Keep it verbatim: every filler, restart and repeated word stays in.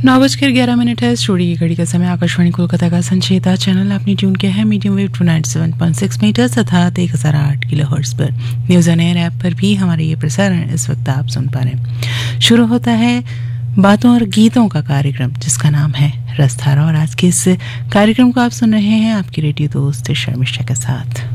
नौ बजकर ग्यारह मिनट है। स्टूडियो की घड़ी का समय। आकाशवाणी कोलकाता का संचेता चैनल आपने ट्यून किया है medium wave to ninety seven point six metres अर्थात एक हजार आठ किलो हर्ट्ज पर। न्यूज ऑन एयर ऐप पर भी हमारे ये प्रसारण इस वक्त आप सुन पा रहे हैं। शुरू होता है बातों और गीतों का कार्यक्रम जिसका नाम है रसधारा, और आज के इस कार्यक्रम को आप सुन रहे हैं आपकी रेडियो दोस्त शर्मिष्ठा के साथ।